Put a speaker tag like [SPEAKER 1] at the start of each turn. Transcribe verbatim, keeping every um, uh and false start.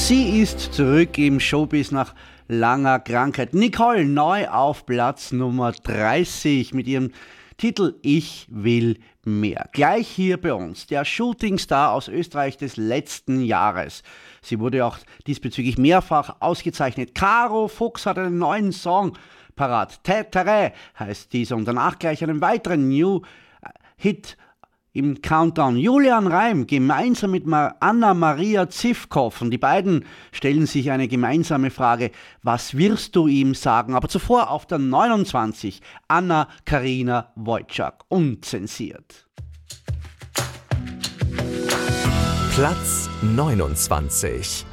[SPEAKER 1] Sie ist zurück im Showbiz nach langer Krankheit. Nicole neu auf Platz Nummer dreißig mit ihrem Titel Ich will mehr. Gleich hier bei uns, der Shootingstar aus Österreich des letzten Jahres. Sie wurde auch diesbezüglich mehrfach ausgezeichnet. Caro Fuchs hat einen neuen Song parat. Tätere heißt dieser und danach gleich einen weiteren New Hit im Countdown. Julian Reim gemeinsam mit Anna-Maria Zivkow und die beiden stellen sich eine gemeinsame Frage, was wirst du ihm sagen? Aber zuvor auf der neunundzwanzig Anna-Karina Wojcik, unzensiert.
[SPEAKER 2] Platz neunundzwanzig.